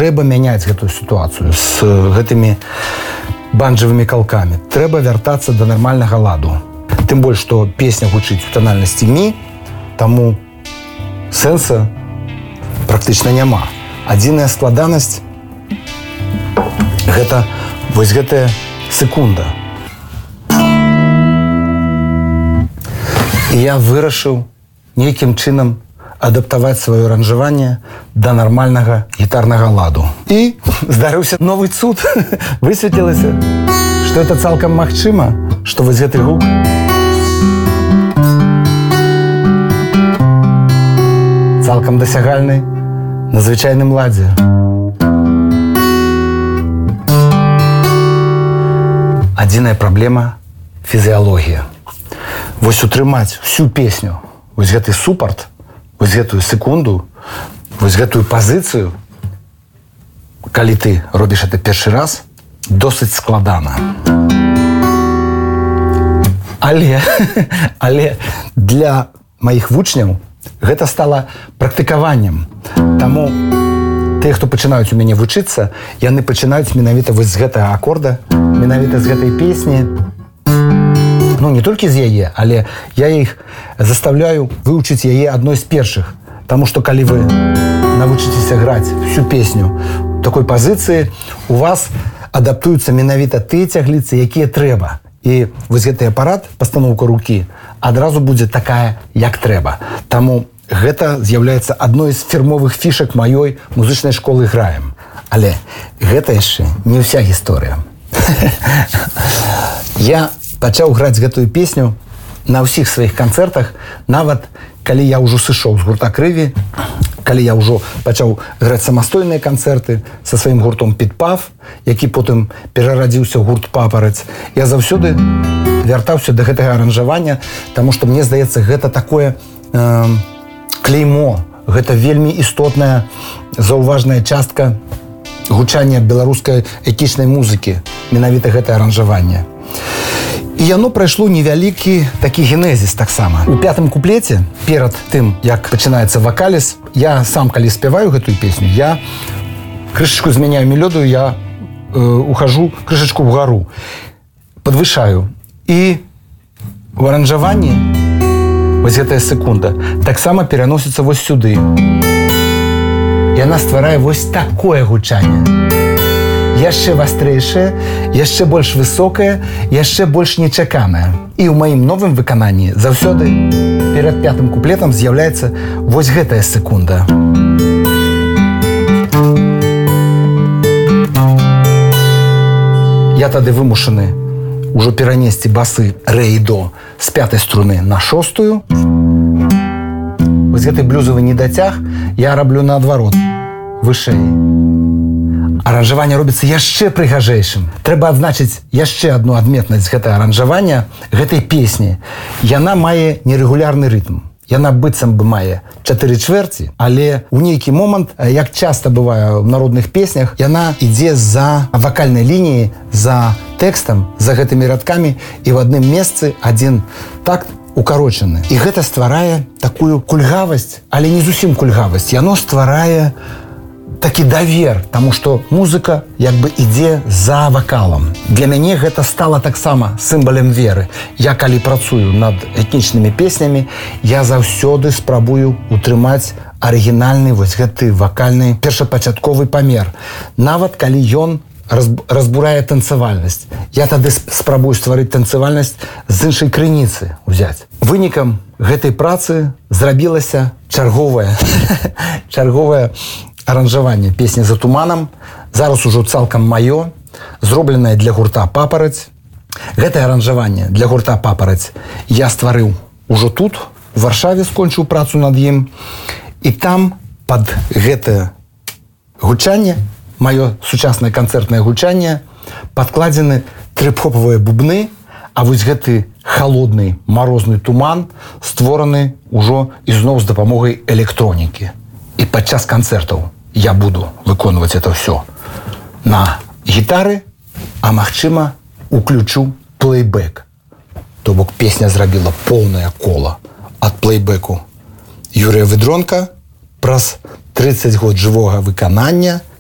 трэба мяняць гэтую сітуацыю з гэтымі банджавымі калкамі. Трэба вяртацца да нармальнага ладу. Тым больш, што песня гучыць у танальнасці мі, таму сэнса практычна няма. Адзіная складанасць гэта вось гэтая секунда. І я вырашыў нейкім чынам адаптаваць сваё аранжаванне да нармальнага гітарнага ладу. І здарыўся новы цуд. Высветлілася, што это цалкам магчыма, што вось гэты гук цалкам дасягальны на звычайным ладзе. Адзіная праблема – фізіялогія. Вось утрымаць всю песню, вось гэты супарт, вось гэтую секунду, вось гэтую пазіцыю, калі ты робіш это першы раз, досыць складана. Але для маіх вучняў гэта стала практыкаваннем. Таму тыя, хто пачынаюць у мяне вучыцца, яны пачынаюць менавіта вось з гэтага акорда, менавіта з гэтай песні. Ну, не толькі з яе, але я іх заставляю вывучыць яе адной з першых. Таму што калі вы навучыцеся граць всю песню у такой пазіцыі, у вас адаптуюцца менавіта тыя цягліцы, якія трэба. І вось гэты апарат, пастаноўка рукі, адразу будзе такая, як трэба. Таму гэта з'яўляецца адной з фірмовых фішак маёй музычнай школы «Граем». Але гэта яшчэ не ўся гісторыя. Я пачаў граць гэтую песню на ўсіх сваіх канцэртах, нават калі я ўжо сышоў з гурта «Крыві», калі я ўжо пачаў граць самастойныя канцэрты са сваім гуртом «Підпав», які потым перарадзіўся ў гурт «Папараць». Я заўсёды вяртаўся да гэтага аранжавання, таму што мне здаецца, гэта такое клеймо, гэта вельмі істотная, заўважная частка гучання беларускай этнічнай музыкі, менавіта гэтае аранжаванне. І яно прайшло невялікі такі генезіс таксама. У 5-м куплеце, перад тым, як пачынаецца вакаліз, я сам, калі спяваю гэтую песню, я крышачку змяняю мелодыю, я ухожу крышачку вгару, падвышаю. І у аранжаванні вось гэтая секунда таксама пераносіцца вось сюды. Яна стварае вось такое гучанне. Яшчэ вастрэйшае, яшчэ больш высокае, яшчэ больш нечаканае. І ў маім новым выкананні заўсёды перад 5-м куплетам з'яўляецца вось гэтая секунда. Я тады вымушаны ўжо перанесці басы рэ і до з 5-й струны на 6-ю. Вось гэты блюзавы недацяг я раблю наадварот, вышэй. Аранжаванне робіцца яшчэ прыгажэйшым. Трэба адзначыць яшчэ адну адметнасць гэтага аранжавання, гэтай песні. Яна мае нерэгулярны рытм. Яна быццам бы мае 4/4, але ў нейкі момант, як часта бывае ў народных песнях, яна ідзе за вакальнай лініяй, за тэкстам, за гэтымі радкамі, і ў адным месцы адзін такт укарочаны. І гэта стварае такую кульгавасць, але не зусім кульгавасць. Яно стварае такі давер, таму што музыка як бы ідзе за вакалам. Для мяне гэта стала таксама сімвалем веры. Я калі працую над этнічнымі песнямі, я заўсёды спрабую утрымаць арыгінальны вось гэты вакальны першапачатковы памер. Нават калі ён разбурае танцавальнасць. Я тады спрабую стварыць танцавальнасць з іншай крыніцы ўзяць. Вынікам гэтай працы зрабілася чарговае аранжаванне песні «За туманам», зараз ужо цалкам маё, зробленае для гурта «Папараць». Гэтае аранжаванне для гурта «Папараць» я стварыў ужо тут, у Варшаве, скончыў працу над ім. І там пад гэтае гучанне, маё сучаснае канцэртнае гучанне, падкладзены трып-хопавыя бубны, а вось гэты халодны марозны туман створаны ўжо ізноў з дапамогай электронікі. І падчас канцэртаў я буду выконваць это ўсё на гітары, а магчыма, уключу плейбэк. То бок песня зрабіла поўнае кола ад плейбэку Юрыя Ведронка праз 30 год жывога выканання